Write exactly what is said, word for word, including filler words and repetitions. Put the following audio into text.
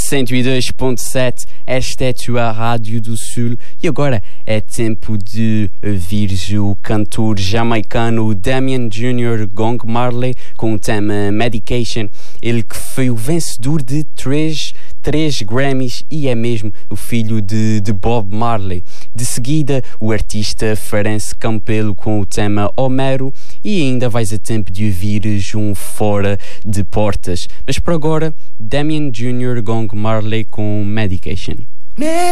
cento e dois ponto sete, esta é a tua Rádio do Sul e agora é tempo de ouvir o cantor jamaicano Damian Júnior Gong Marley com o tema Medication, ele que foi o vencedor de três, três Grammys e é mesmo o filho de, de Bob Marley. De seguida, o artista Ferenc Campelo com o tema Homero e ainda vais a tempo de ouvir um Fora de Portas. Mas por agora, Damian Júnior Gong Marley com Medication.